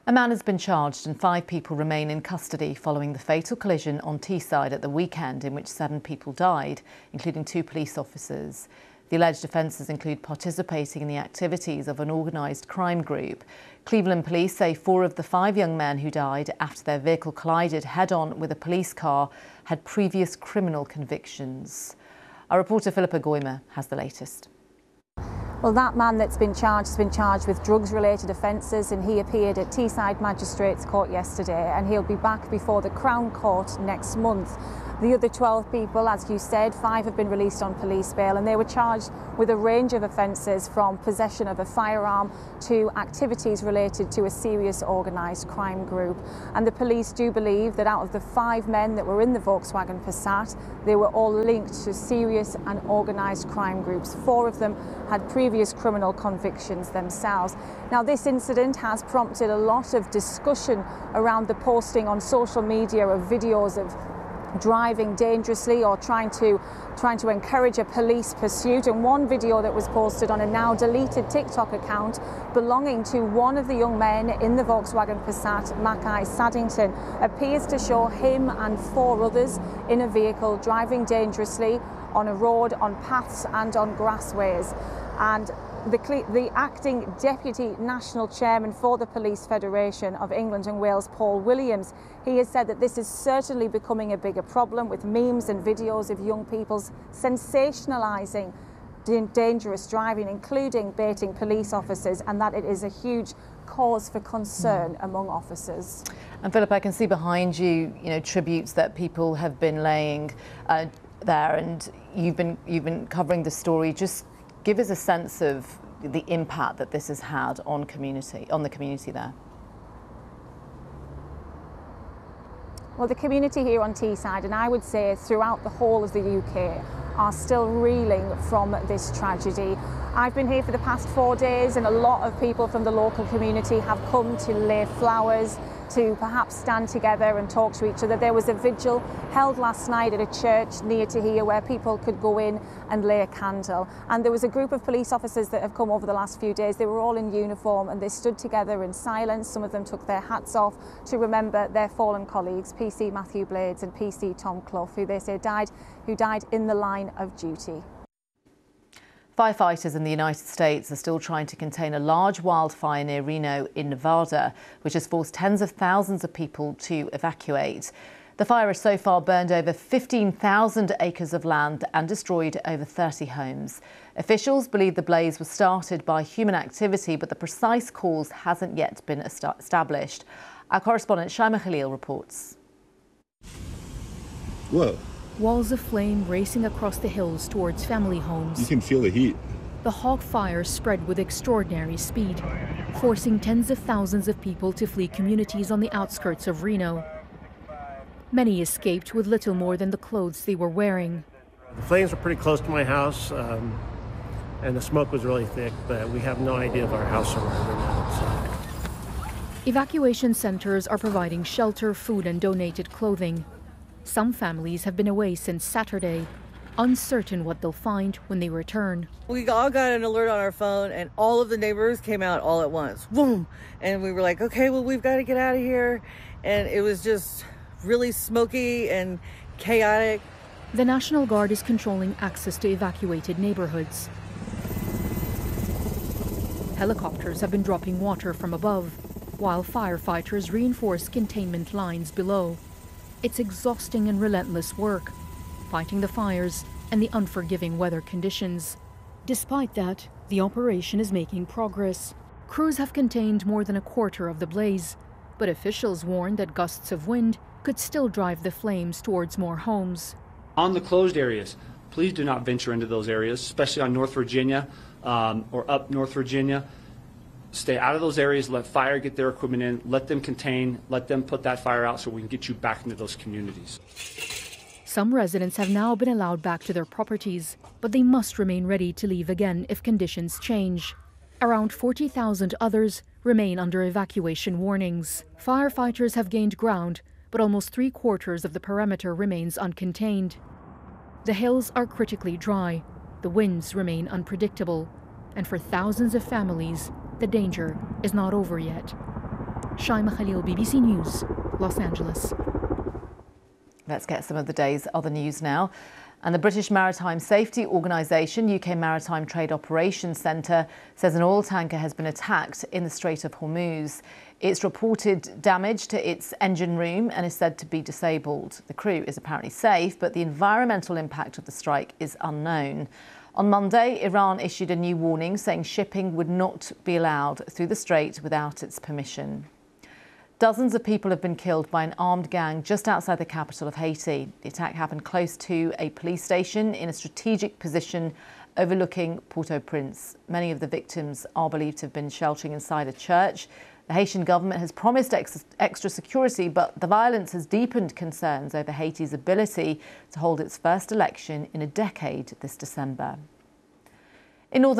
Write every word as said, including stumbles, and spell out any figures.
A man has been charged and five people remain in custody following the fatal collision on Teesside at the weekend in which seven people died, including two police officers. The alleged offences include participating in the activities of an organised crime group. Cleveland police say four of the five young men who died after their vehicle collided head-on with a police car had previous criminal convictions. Our reporter Philippa Goymer has the latest. Well, that man that's been charged has been charged with drugs-related offences, and he appeared at Teesside Magistrates Court yesterday, and he'll be back before the Crown Court next month. The other twelve people, as you said, five have been released on police bail, and they were charged with a range of offences from possession of a firearm to activities related to a serious organised crime group. And the police do believe that out of the five men that were in the Volkswagen Passat, they were all linked to serious and organised crime groups. Four of them had previous criminal convictions themselves. Now, this incident has prompted a lot of discussion around the posting on social media of videos of driving dangerously or trying to trying to encourage a police pursuit. And one video that was posted on a now deleted TikTok account belonging to one of the young men in the Volkswagen Passat, Mackay Saddington, appears to show him and four others in a vehicle driving dangerously on a road, on paths and on grassways. And The, the acting Deputy National Chairman for the Police Federation of England and Wales, Paul Williams, he has said that this is certainly becoming a bigger problem, with memes and videos of young people's sensationalising dangerous driving, including baiting police officers, and that it is a huge cause for concern mm. among officers. And Philip, I can see behind you, you know, tributes that people have been laying uh, there, and you've been you've been covering the story. Just give us a sense of the impact that this has had on community, on the community there. Well, the community here on Teesside, and I would say throughout the whole of the U K, are still reeling from this tragedy. I've been here for the past four days and a lot of people from the local community have come to lay flowers, to perhaps stand together and talk to each other. There was a vigil held last night at a church near to here where people could go in and lay a candle. And there was a group of police officers that have come over the last few days. They were all in uniform and they stood together in silence. Some of them took their hats off to remember their fallen colleagues, P C Matthew Blades and P C Tom Clough, who they say died, who died in the line of duty. Firefighters in the United States are still trying to contain a large wildfire near Reno in Nevada, which has forced tens of thousands of people to evacuate. The fire has so far burned over fifteen thousand acres of land and destroyed over thirty homes. Officials believe the blaze was started by human activity, but the precise cause hasn't yet been established. Our correspondent Shaima Khalil reports. Whoa. Walls of flame racing across the hills towards family homes. You can feel the heat. The hog fire spread with extraordinary speed, forcing tens of thousands of people to flee communities on the outskirts of Reno. Many escaped with little more than the clothes they were wearing. The flames were pretty close to my house, um, and the smoke was really thick, but we have no idea of our house surrounding now. So. Evacuation centers are providing shelter, food, and donated clothing. Some families have been away since Saturday, uncertain what they'll find when they return. We all got an alert on our phone and all of the neighbors came out all at once. Boom! And we were like, okay, well, we've got to get out of here. And it was just really smoky and chaotic. The National Guard is controlling access to evacuated neighborhoods. Helicopters have been dropping water from above, while firefighters reinforce containment lines below. It's exhausting and relentless work, fighting the fires and the unforgiving weather conditions. Despite that, the operation is making progress. Crews have contained more than a quarter of the blaze, but officials warn that gusts of wind could still drive the flames towards more homes. On the closed areas, please do not venture into those areas, especially on North Virginia um, or up North Virginia. Stay out of those areas, let fire get their equipment in, let them contain, let them put that fire out so we can get you back into those communities. Some residents have now been allowed back to their properties, but they must remain ready to leave again if conditions change. Around forty thousand others remain under evacuation warnings. Firefighters have gained ground, but almost three quarters of the perimeter remains uncontained. The hills are critically dry, the winds remain unpredictable, and for thousands of families, the danger is not over yet. Shaima Khalil, B B C News, Los Angeles. Let's get some of the day's other news now. And the British Maritime Safety Organisation, U K Maritime Trade Operations Centre, says an oil tanker has been attacked in the Strait of Hormuz. It's reported damage to its engine room and is said to be disabled. The crew is apparently safe, but the environmental impact of the strike is unknown. On Monday, Iran issued a new warning saying shipping would not be allowed through the strait without its permission. Dozens of people have been killed by an armed gang just outside the capital of Haiti. The attack happened close to a police station in a strategic position overlooking Port-au-Prince. Many of the victims are believed to have been sheltering inside a church. The Haitian government has promised ex- extra security, but the violence has deepened concerns over Haiti's ability to hold its first election in a decade this December. In Northern